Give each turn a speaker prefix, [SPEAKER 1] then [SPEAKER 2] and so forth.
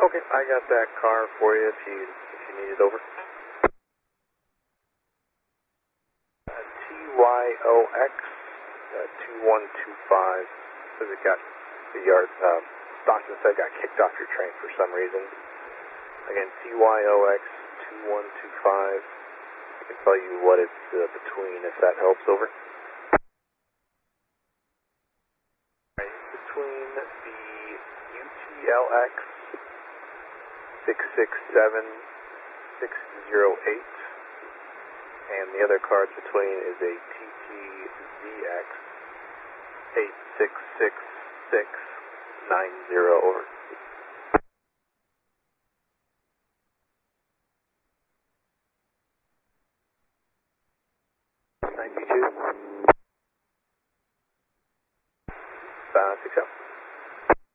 [SPEAKER 1] Okay, I got that car for you if you need it over. TYOX 2125. Says it got the yard. Stockton said got kicked off your train for some reason. Again, TYOX 2125. I can tell you what it's between if that helps over. Between the UTLX 667608 and the other car it's between is a TTZX 86660 over.